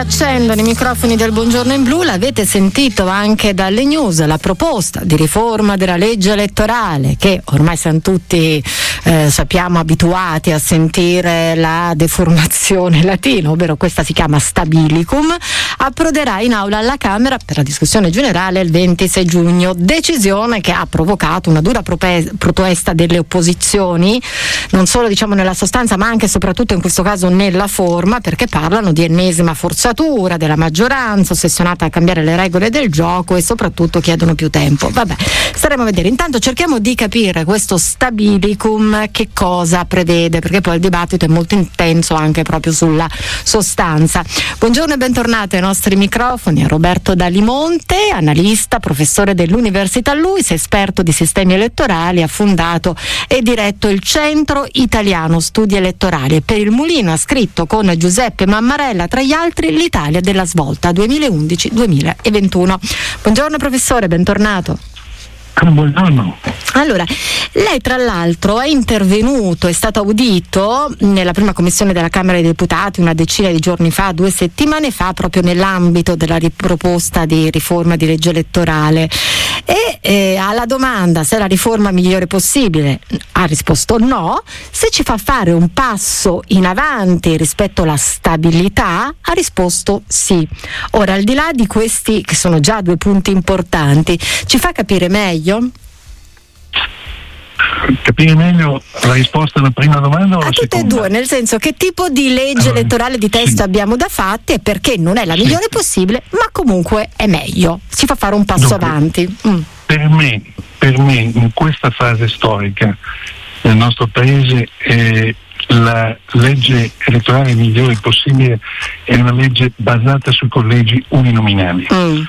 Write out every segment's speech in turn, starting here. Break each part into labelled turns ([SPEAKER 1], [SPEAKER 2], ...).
[SPEAKER 1] Accendono i microfoni del Buongiorno in Blu, l'avete sentito anche dalle news, la proposta di riforma della legge elettorale, che ormai siamo tutti sappiamo abituati a sentire la deformazione latina, ovvero questa si chiama stabilicum, approderà in aula alla Camera per la discussione generale il 26 giugno, decisione che ha provocato una dura protesta delle opposizioni, non solo diciamo nella sostanza ma anche e soprattutto in questo caso nella forma, perché parlano di ennesima forzatura della maggioranza ossessionata a cambiare le regole del gioco e soprattutto chiedono più tempo. Vabbè, staremo a vedere. Intanto cerchiamo di capire questo stabilicum che cosa prevede, perché poi il dibattito è molto intenso anche proprio sulla sostanza. Buongiorno e bentornati ai nostri microfoni a Roberto Dalimonte, analista, professore dell'Università LUISS, esperto di sistemi elettorali, ha fondato e diretto il Centro Italiano Studi Elettorali e per il Mulino ha scritto con Giuseppe Mammarella tra gli altri l'Italia della svolta 2011-2021. Buongiorno professore, bentornato.
[SPEAKER 2] Buongiorno.
[SPEAKER 1] Allora, lei tra l'altro è intervenuto, è stato audito nella prima commissione della Camera dei Deputati una decina di giorni fa, 2 settimane fa, proprio nell'ambito della riproposta di riforma di legge elettorale e alla domanda se è la riforma migliore possibile ha risposto no, se ci fa fare un passo in avanti rispetto alla stabilità ha risposto sì. Ora, al di là di questi che sono già 2 punti importanti, ci fa capire meglio?
[SPEAKER 2] Capire meglio la risposta alla prima domanda o alla
[SPEAKER 1] seconda? A tutte e due, nel senso che tipo di legge elettorale di testo abbiamo da fatti e perché non è la migliore possibile, ma comunque è meglio, ci fa fare un passo avanti.
[SPEAKER 2] Per me in questa fase storica del nostro paese la legge elettorale migliore possibile è una legge basata sui collegi uninominali.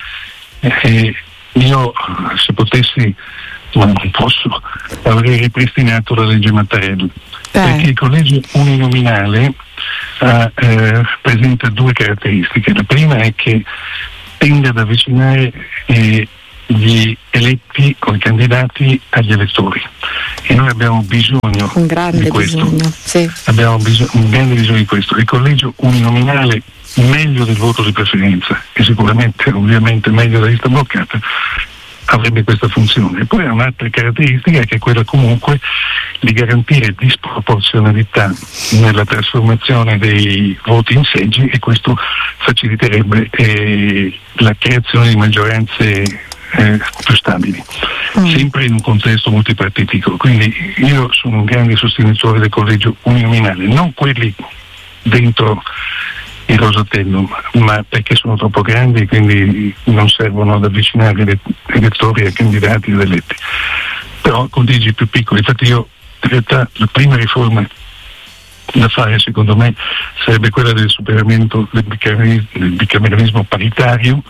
[SPEAKER 2] Io, se potessi, ma non posso, avrei ripristinato la legge Mattarella, perché il collegio uninominale presenta 2 caratteristiche. La prima è che tende ad avvicinare gli eletti o i candidati agli elettori e noi abbiamo bisogno di questo. Abbiamo un grande bisogno di questo. Il collegio uninominale meglio del voto di preferenza e sicuramente ovviamente meglio della lista bloccata avrebbe questa funzione. E poi ha un'altra caratteristica che è quella comunque di garantire disproporzionalità nella trasformazione dei voti in seggi e questo faciliterebbe la creazione di maggioranze più stabili, sempre in un contesto multipartitico. Quindi io sono un grande sostenitore del collegio uninominale, non quelli dentro il Rosatellum, ma perché sono troppo grandi e quindi non servono ad avvicinare gli elettori ai candidati ed eletti, però con leggi più piccoli. Infatti io in realtà la prima riforma da fare secondo me sarebbe quella del superamento del bicameralismo paritario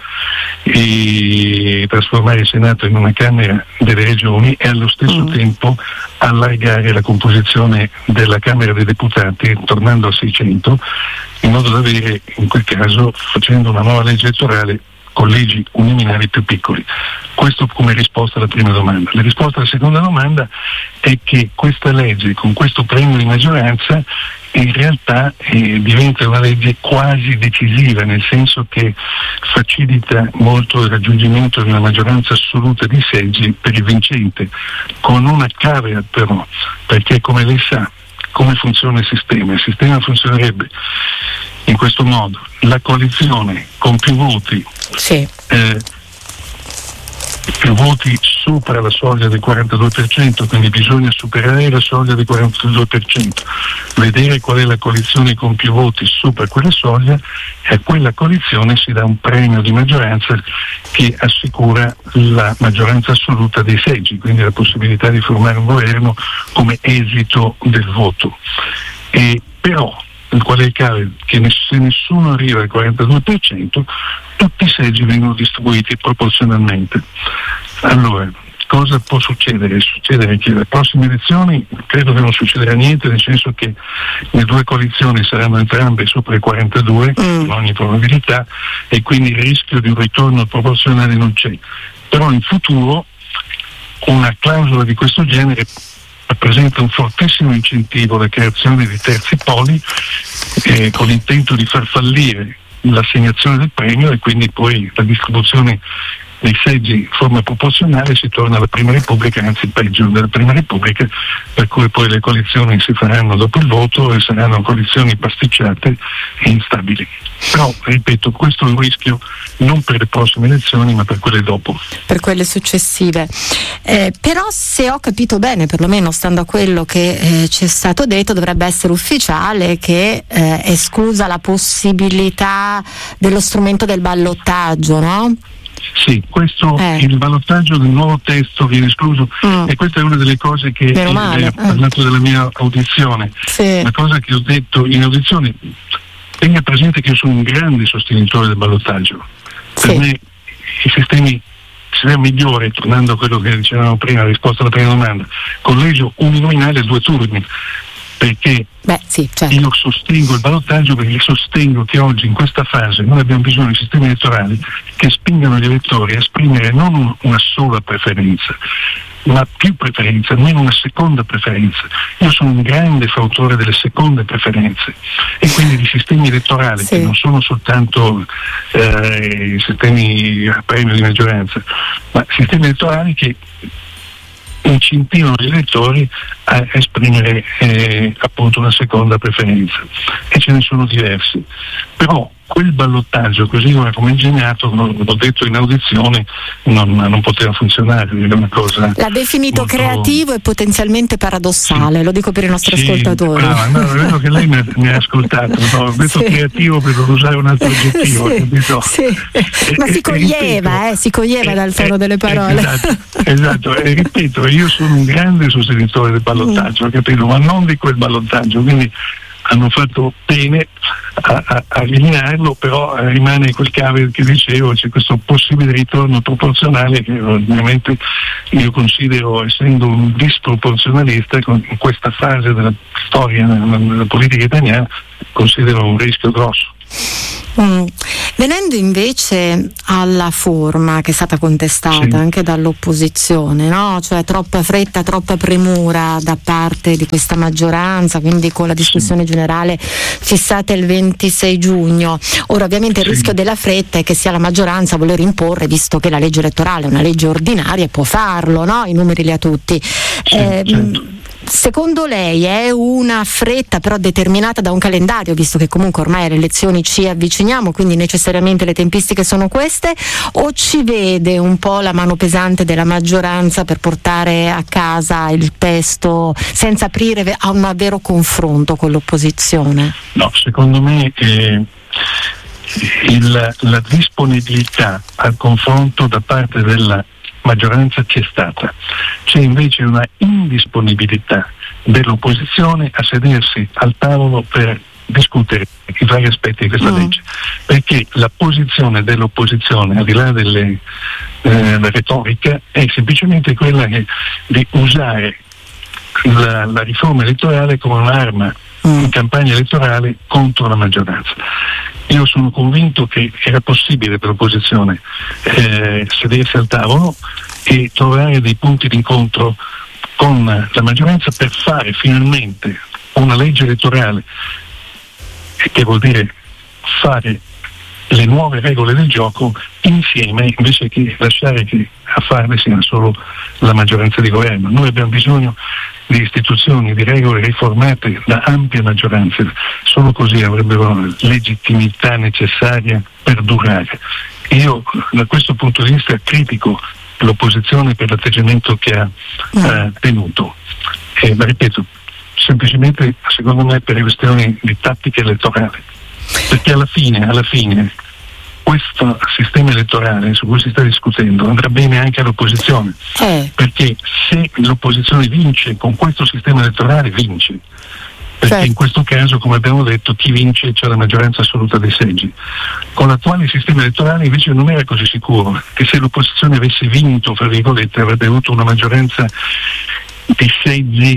[SPEAKER 2] e trasformare il Senato in una Camera delle Regioni e allo stesso tempo allargare la composizione della Camera dei Deputati tornando a 600 in modo da avere in quel caso, facendo una nuova legge elettorale, collegi uninominali più piccoli. Questo come risposta alla prima domanda. La risposta alla seconda domanda è che questa legge con questo premio di maggioranza in realtà diventa una legge quasi decisiva, nel senso che facilita molto il raggiungimento di una maggioranza assoluta di seggi per il vincente, con una caveat però, perché come lei sa come funziona il sistema? Il sistema funzionerebbe in questo modo: la coalizione con più voti supera la soglia del 42%, quindi bisogna superare la soglia del 42%, vedere qual è la coalizione con più voti supera quella soglia e a quella coalizione si dà un premio di maggioranza che assicura la maggioranza assoluta dei seggi, quindi la possibilità di formare un governo come esito del voto. Però qual è il caso? Che se nessuno arriva al 42%, tutti i seggi vengono distribuiti proporzionalmente. Allora, cosa può succedere? Succedere che alle prossime elezioni credo che non succederà niente, nel senso che le 2 coalizioni saranno entrambe sopra il 42 con ogni probabilità e quindi il rischio di un ritorno proporzionale non c'è. Però in futuro una clausola di questo genere rappresenta un fortissimo incentivo alla creazione di terzi poli con l'intento di far fallire l'assegnazione del premio e quindi poi la distribuzione dei seggi in forma proporzionale, si torna alla Prima Repubblica, anzi peggio della Prima Repubblica, per cui poi le coalizioni si faranno dopo il voto e saranno coalizioni pasticciate e instabili. Però, ripeto, questo è un rischio non per le prossime elezioni ma per quelle dopo. Per quelle successive.
[SPEAKER 1] Però se ho capito bene, perlomeno stando a quello che ci è stato detto, dovrebbe essere ufficiale che è esclusa la possibilità dello strumento del ballottaggio, no?
[SPEAKER 2] Sì, questo il ballottaggio del nuovo testo viene escluso e questa è una delle cose che ho parlato della mia audizione. Sì. La cosa che ho detto in audizione, tenga presente che io sono un grande sostenitore del ballottaggio. Sì. Per me i sistemi sarebbe migliore, tornando a quello che dicevamo prima, risposta alla prima domanda, collegio uninominale a 2 turni. Perché io sostengo il ballottaggio, perché sostengo che oggi in questa fase noi abbiamo bisogno di sistemi elettorali che spingano gli elettori a esprimere non una sola preferenza, ma più preferenze, almeno una seconda preferenza. Io sono un grande fautore delle seconde preferenze e quindi di sistemi elettorali che non sono soltanto sistemi a premio di maggioranza, ma sistemi elettorali che incentivano gli elettori a esprimere appunto una seconda preferenza, e ce ne sono diversi. Però quel ballottaggio così come ingegnato, l'ho detto in audizione, non poteva funzionare. È una cosa l'ha definito molto creativo e potenzialmente paradossale, lo dico per i nostri ascoltatori. Vedo che lei mi ha ascoltato, ho detto creativo per non usare un altro aggettivo, capito?
[SPEAKER 1] Ma si coglieva dal tono delle parole.
[SPEAKER 2] Esatto, e ripeto, io sono un grande sostenitore del ballottaggio, capito? Ma non di quel ballottaggio, quindi hanno fatto bene a eliminarlo, però rimane quel cavolo che dicevo, c'è questo possibile ritorno proporzionale che ovviamente io considero, essendo un disproporzionalista in questa fase della storia della politica italiana, considero un rischio grosso.
[SPEAKER 1] Venendo invece alla forma che è stata contestata anche dall'opposizione, no? Cioè troppa fretta, troppa premura da parte di questa maggioranza, quindi con la discussione generale fissata il 26 giugno. Ora ovviamente il rischio della fretta è che sia la maggioranza a voler imporre, visto che la legge elettorale è una legge ordinaria e può farlo, no? I numeri li ha tutti. Secondo lei è una fretta però determinata da un calendario, visto che comunque ormai alle elezioni ci avviciniamo, quindi necessariamente le tempistiche sono queste, o ci vede un po' la mano pesante della maggioranza per portare a casa il testo senza aprire a un vero confronto con l'opposizione?
[SPEAKER 2] No, secondo me la disponibilità al confronto da parte della maggioranza c'è stata, c'è invece una indisponibilità dell'opposizione a sedersi al tavolo per discutere i vari aspetti di questa legge, perché la posizione dell'opposizione, al di là della retorica, è semplicemente quella di usare la riforma elettorale come un'arma in campagna elettorale contro la maggioranza. Io sono convinto che era possibile per l'opposizione sedersi al tavolo e trovare dei punti d'incontro con la maggioranza per fare finalmente una legge elettorale, che vuol dire fare le nuove regole del gioco insieme, invece che lasciare che a farle sia solo la maggioranza di governo. Noi abbiamo bisogno di istituzioni, di regole riformate da ampie maggioranze, solo così avrebbero legittimità necessaria per durare. Io da questo punto di vista critico l'opposizione per l'atteggiamento che ha tenuto, ma ripeto, semplicemente secondo me per questioni di tattica elettorale, perché alla fine questo sistema elettorale su cui si sta discutendo andrà bene anche all'opposizione, perché se l'opposizione vince con questo sistema elettorale vince, perché in questo caso, come abbiamo detto, chi vince c'è la maggioranza assoluta dei seggi. Con l'attuale sistema elettorale invece non era così sicuro, che se l'opposizione avesse vinto, fra virgolette, avrebbe avuto una maggioranza di seggi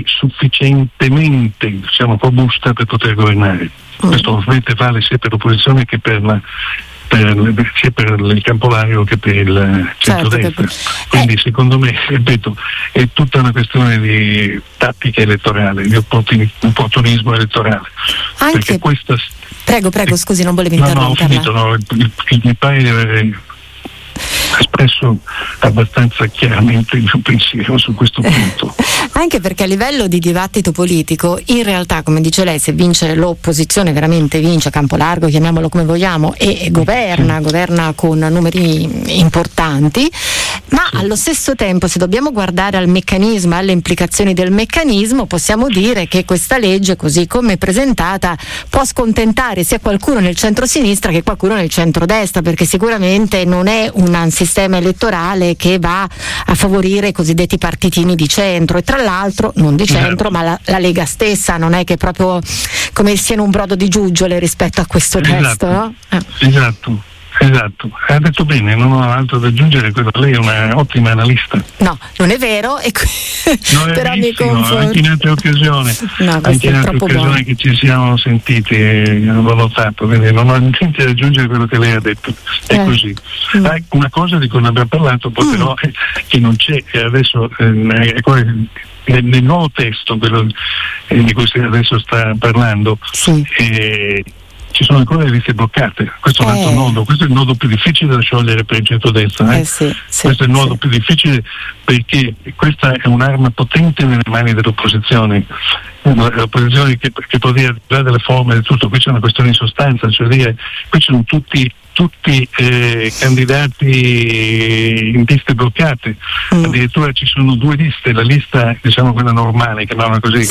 [SPEAKER 2] sufficientemente robusta per poter governare. Questo ovviamente vale sia per l'opposizione che per sia per il campo largo che per il centrodestra. Quindi secondo me, ripeto, è tutta una questione di tattica elettorale, di opportunismo elettorale.
[SPEAKER 1] Anche
[SPEAKER 2] perché questa...
[SPEAKER 1] Prego, scusi, non volevo interromperla.
[SPEAKER 2] No, mi pare di aver espresso abbastanza chiaramente il mio pensiero su questo punto.
[SPEAKER 1] Anche perché a livello di dibattito politico, in realtà, come dice lei, se vince l'opposizione, veramente vince a campo largo, chiamiamolo come vogliamo, e governa con numeri importanti, ma allo stesso tempo, se dobbiamo guardare al meccanismo, alle implicazioni del meccanismo, possiamo dire che questa legge, così come presentata, può scontentare sia qualcuno nel centro-sinistra che qualcuno nel centro-destra, perché sicuramente non è un sistema elettorale che va a favorire i cosiddetti partitini di centro, e tra l'altro non di centro, ma la Lega stessa non è che proprio come sia in un brodo di giuggiole rispetto a questo testo, no?
[SPEAKER 2] Esatto, ha detto bene, non ho altro da aggiungere, lei è una ottima analista.
[SPEAKER 1] No, non è vero, però mi conforto.
[SPEAKER 2] Anche in altre occasioni, che ci siamo sentiti, l'ho notato, quindi non ho niente da aggiungere quello che lei ha detto, è così. Una cosa di cui non abbiamo parlato, poi però che non c'è adesso nel nuovo testo, quello di cui adesso sta parlando, ci sono ancora le liste bloccate. Questo è un altro nodo, questo è il nodo più difficile da sciogliere per il centrodestra. Questo è il nodo più difficile, perché questa è un'arma potente nelle mani dell'opposizione. L'opposizione che può dire già delle forme di tutto, qui c'è una questione di sostanza, cioè dire qui ci sono tutti candidati in liste bloccate, addirittura ci sono due liste, la lista diciamo quella normale, chiamiamola così,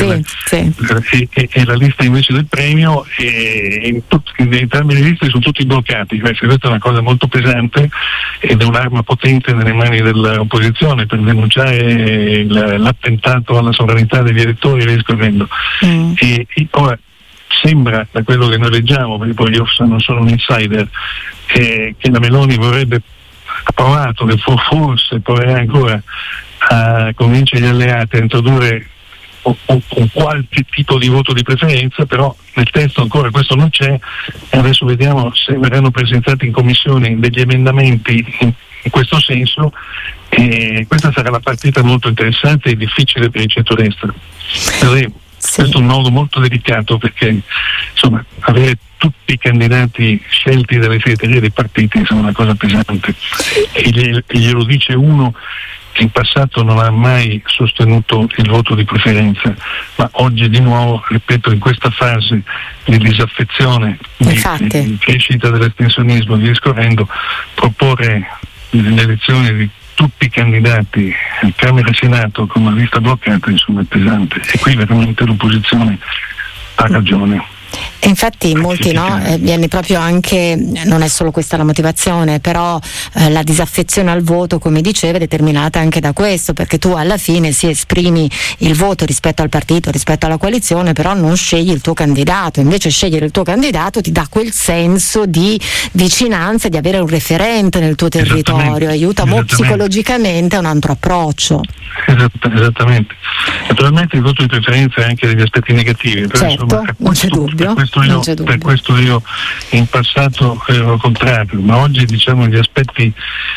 [SPEAKER 2] e la lista invece del premio, e in termini di liste sono tutti bloccati. Questa è una cosa molto pesante ed è un'arma potente nelle mani dell'opposizione per denunciare l'attentato alla sovranità degli elettori e via discorrendo. E ora sembra, da quello che noi leggiamo, perché poi io non sono un insider, che la Meloni avrebbe approvato, che forse proverà ancora a convincere gli alleati a introdurre un qualche tipo di voto di preferenza, però nel testo ancora questo non c'è, e adesso vediamo se verranno presentati in commissione degli emendamenti in questo senso, e questa sarà una partita molto interessante e difficile per il centrodestra. Questo è un nodo molto delicato, perché insomma avere tutti i candidati scelti dalle segreterie dei partiti è una cosa pesante, e glielo dice uno che in passato non ha mai sostenuto il voto di preferenza, ma oggi di nuovo, ripeto, in questa fase di disaffezione, di crescita dell'astensionismo, via discorrendo, proporre le elezioni di tutti i candidati a Camera e Senato con una lista bloccata, insomma, è pesante, e qui veramente l'opposizione ha ragione.
[SPEAKER 1] E infatti molti viene proprio anche, non è solo questa la motivazione, però la disaffezione al voto, come diceva, è determinata anche da questo, perché tu alla fine si esprimi il voto rispetto al partito, rispetto alla coalizione, però non scegli il tuo candidato. Invece scegliere il tuo candidato ti dà quel senso di vicinanza, di avere un referente nel tuo territorio, aiuta psicologicamente a un altro approccio.
[SPEAKER 2] Esattamente. Naturalmente il voto di preferenza ha anche degli aspetti negativi, però insomma,
[SPEAKER 1] non c'è dubbio.
[SPEAKER 2] Per questo io in passato ero contrario, ma oggi diciamo gli aspetti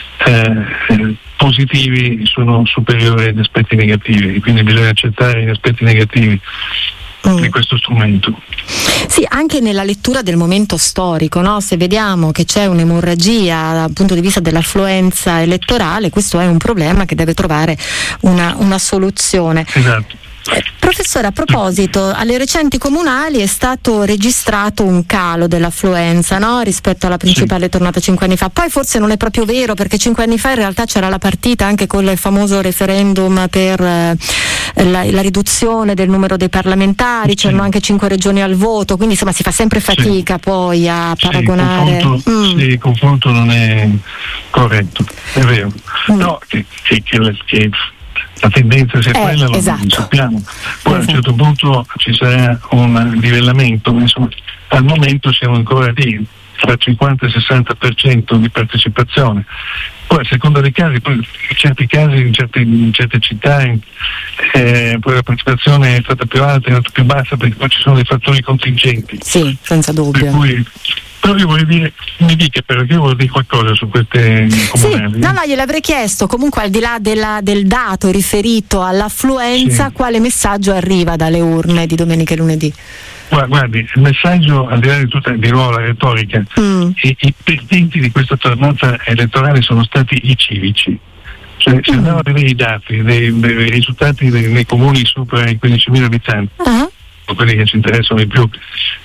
[SPEAKER 2] positivi sono superiori agli aspetti negativi, quindi bisogna accettare gli aspetti negativi di questo strumento.
[SPEAKER 1] Sì, anche nella lettura del momento storico, no? Se vediamo che c'è un'emorragia dal punto di vista dell'affluenza elettorale, questo è un problema che deve trovare una soluzione.
[SPEAKER 2] Esatto.
[SPEAKER 1] Professore, a proposito, alle recenti comunali è stato registrato un calo dell'affluenza, no? Rispetto alla principale tornata 5 anni fa. Poi forse non è proprio vero, perché 5 anni fa in realtà c'era la partita anche con il famoso referendum per la riduzione del numero dei parlamentari, c'erano anche 5 regioni al voto, quindi insomma si fa sempre fatica poi a paragonare.
[SPEAKER 2] Il confronto non è corretto, è vero. No, che la tendenza sia quella, lo sappiamo. Poi a un certo punto ci sarà un livellamento, insomma, al momento siamo ancora lì, tra 50 e 60% di partecipazione. Poi a seconda dei casi, poi in certi casi, in certe città, poi la partecipazione è stata più alta, è stata più bassa, perché poi ci sono dei fattori contingenti.
[SPEAKER 1] Sì, senza dubbio.
[SPEAKER 2] Per cui Però io voglio dire, mi dica però che io voglio dire qualcosa su queste comunali.
[SPEAKER 1] Sì, no, gliel'avrei chiesto, comunque al di là del dato riferito all'affluenza, sì, quale messaggio arriva dalle urne di domenica e lunedì?
[SPEAKER 2] Guardi, il messaggio, al di là di tutta di nuovo la retorica, i perdenti di questa tornata elettorale sono stati i civici. Cioè, se andiamo a vedere i dati dei risultati nei comuni sopra i 15.000 abitanti, quelli che ci interessano di più,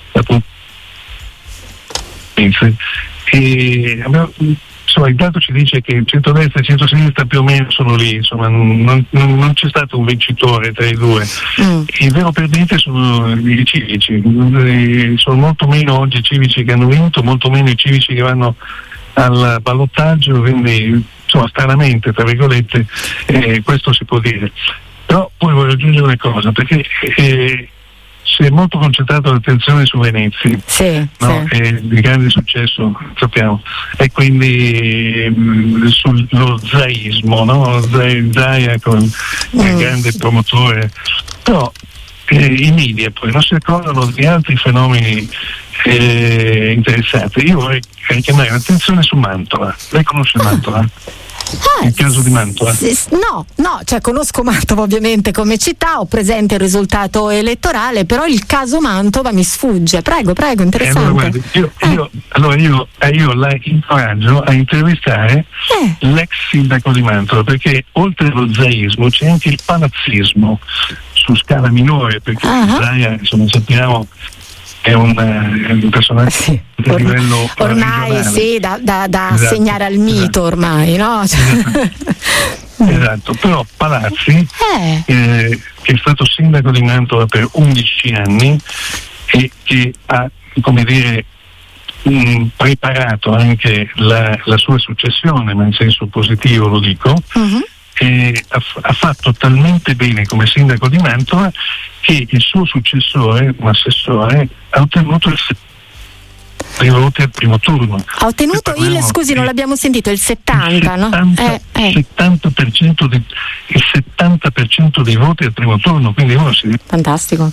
[SPEAKER 2] e abbiamo, insomma, il dato ci dice che centrodestra e centrosinistra più o meno sono lì, insomma, non c'è stato un vincitore tra i due. Il vero perdente sono i civici, sono molto meno oggi i civici che hanno vinto, molto meno i civici che vanno al ballottaggio, quindi insomma stranamente, tra virgolette, questo si può dire. Però poi voglio aggiungere una cosa, perché si è molto concentrato l'attenzione su Venezia,
[SPEAKER 1] sì,
[SPEAKER 2] no?
[SPEAKER 1] Sì.
[SPEAKER 2] Di grande successo, sappiamo, e quindi sullo zaismo, no? Zaia con il grande promotore, però i media poi non si ricordano di altri fenomeni interessanti. Io vorrei richiamare l'attenzione su Mantova. Lei conosce Mantova? Il caso di Mantova?
[SPEAKER 1] No, cioè conosco Mantova ovviamente come città, ho presente il risultato elettorale, però il caso Mantova mi sfugge. Prego, interessante.
[SPEAKER 2] Allora io la incoraggio a intervistare l'ex sindaco di Mantova, perché oltre allo zaismo c'è anche il palazzismo su scala minore, perché Zaia, insomma, sappiamo, è un personaggio di livello
[SPEAKER 1] ormai regionale. Sì, da esatto, assegnare al mito ormai, no?
[SPEAKER 2] Esatto, però Palazzi che è stato sindaco di Mantova per 11 anni e che ha, come dire, preparato anche la sua successione, ma in senso positivo lo dico, ha fatto talmente bene come sindaco di Mantova che il suo successore, un assessore, ha ottenuto i voti al primo turno.
[SPEAKER 1] Ha ottenuto scusi, non l'abbiamo sentito, il 70, no?
[SPEAKER 2] 70% il 70% dei voti al primo turno, quindi uno si...
[SPEAKER 1] Fantastico.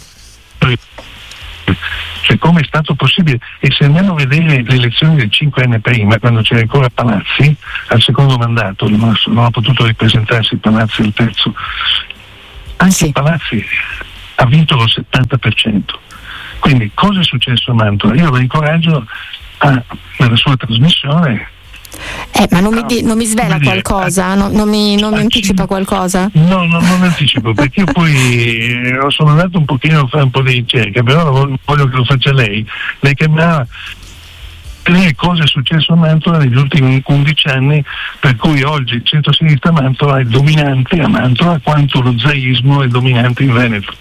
[SPEAKER 2] Cioè, come è stato possibile? E se andiamo a vedere le elezioni del 5 anni prima, quando c'era ancora Palazzi al secondo mandato, non ha potuto ripresentarsi Palazzi al terzo, anche Palazzi ha vinto lo 70%. Quindi cosa è successo a Mantova? Io lo incoraggio nella sua trasmissione.
[SPEAKER 1] Ma non mi svela qualcosa? Non mi anticipa qualcosa?
[SPEAKER 2] No, non anticipo, perché io poi sono andato un pochino a fare un po' di ricerca, però voglio che lo faccia lei. Lei che mi ha cosa è successo a Mantova negli ultimi 11 anni, per cui oggi il centro-sinistra a Mantova è dominante a Mantova quanto lo zaismo è dominante in Veneto.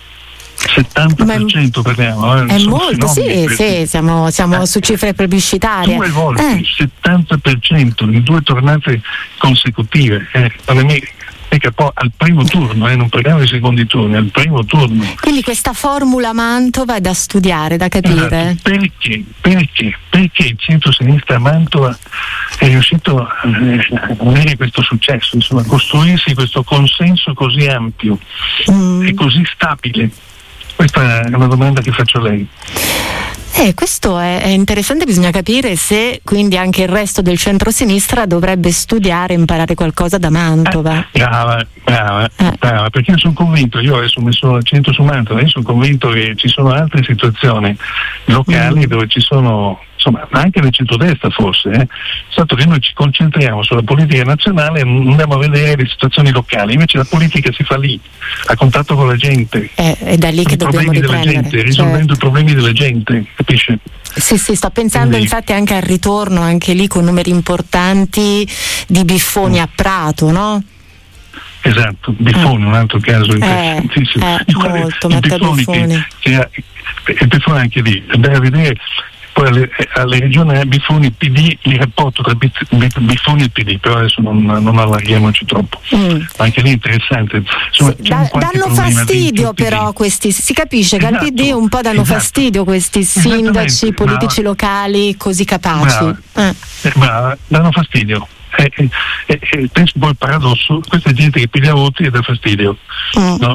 [SPEAKER 2] 70% parliamo.
[SPEAKER 1] È molto, sì, siamo su cifre plebiscitarie.
[SPEAKER 2] 2 volte il 70% in 2 tornate consecutive. Mica poi al primo turno, non parliamo di secondi turni, al primo turno.
[SPEAKER 1] Quindi questa formula Mantova è da studiare, da capire.
[SPEAKER 2] Perché il centro-sinistra a Mantova è riuscito a avere questo successo, insomma, costruirsi questo consenso così ampio e così stabile? Questa è una domanda che faccio a lei.
[SPEAKER 1] Questo è interessante, bisogna capire se quindi anche il resto del centro-sinistra dovrebbe studiare e imparare qualcosa da Mantova.
[SPEAKER 2] Brava, perché io sono convinto, io adesso ho messo l'accento su Mantova, io sono convinto che ci sono altre situazioni locali dove ci sono, insomma, anche nel centrodestra forse, è stato che noi ci concentriamo sulla politica nazionale e non andiamo a vedere le situazioni locali, invece la politica si fa lì, a contatto con la gente.
[SPEAKER 1] È da lì che dobbiamo riprendere.
[SPEAKER 2] Risolvendo i problemi della gente, capisce?
[SPEAKER 1] Sì, sto pensando infatti anche al ritorno, anche lì con numeri importanti di Biffoni a Prato, no?
[SPEAKER 2] Esatto, Biffoni, un altro caso interessantissimo.
[SPEAKER 1] Molto, Matteo Biffoni.
[SPEAKER 2] E Biffoni anche lì, andare a vedere poi alle regioni Biffoni PD, il rapporto tra Biffoni e PD, però adesso non allarghiamoci troppo. Anche lì interessante. Insomma,
[SPEAKER 1] danno fastidio però questi, si capisce che al PD un po' danno fastidio questi sindaci, politici locali così capaci.
[SPEAKER 2] Brava, danno fastidio. Penso poi il paradosso, questa gente che piglia voti e dà fastidio, no?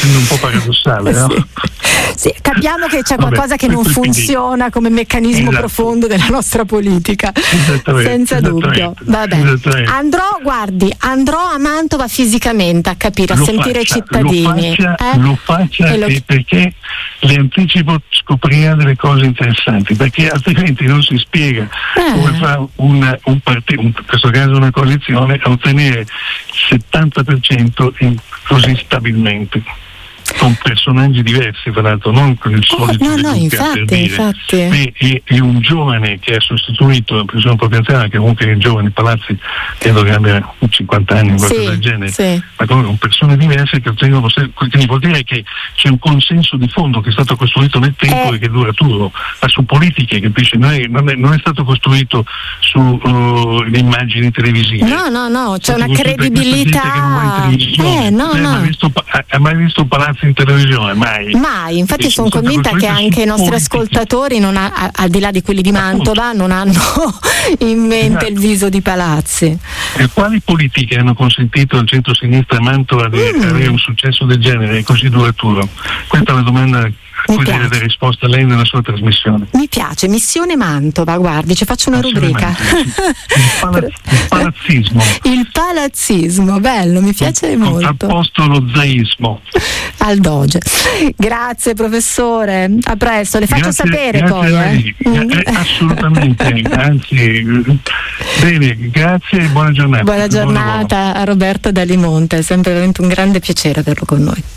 [SPEAKER 2] essendo un po' paradossale, no?
[SPEAKER 1] Sì, capiamo che c'è qualcosa che non funziona come meccanismo profondo della nostra politica, senza dubbio. Vabbè. Andrò a Mantova fisicamente a capire, a sentire i cittadini.
[SPEAKER 2] Lo faccia perché le anticipo, scoprirà delle cose interessanti, perché altrimenti non si spiega come fa un partito, in questo caso una coalizione, a ottenere il 70% così stabilmente, con personaggi diversi, tra l'altro, non con il solito
[SPEAKER 1] infatti.
[SPEAKER 2] E un giovane che ha sostituito una persona proprio anziana, che comunque è giovane, Palazzi credo che abbia 50 anni, qualcosa del genere, ma comunque con persone diverse che ottengono, quindi vuol dire che c'è un consenso di fondo che è stato costruito nel tempo e che è duraturo, ma su politiche, capisci? Non è stato costruito su le immagini televisive.
[SPEAKER 1] No, c'è una credibilità.
[SPEAKER 2] Ha mai visto Palazzi in televisione? Mai.
[SPEAKER 1] Infatti sono convinta che anche i nostri ascoltatori, al di là di quelli di Mantova, non hanno in mente il viso di Palazzi.
[SPEAKER 2] E quali politiche hanno consentito al centro-sinistra Mantova di avere un successo del genere così duraturo? Questa è la domanda a cui deve risposta lei nella sua trasmissione.
[SPEAKER 1] Mi piace, Missione Mantova, guardi, ci faccio una rubrica.
[SPEAKER 2] Il palazzismo.
[SPEAKER 1] Il palazzismo, bello, mi piace molto.
[SPEAKER 2] Contrapposto lo zaismo.
[SPEAKER 1] Al Doge. Grazie professore, a presto, le faccio sapere poi.
[SPEAKER 2] Assolutamente, anzi, bene, grazie e buona giornata.
[SPEAKER 1] Buona giornata a Roberto Dalimonte, è sempre veramente un grande piacere averlo con noi.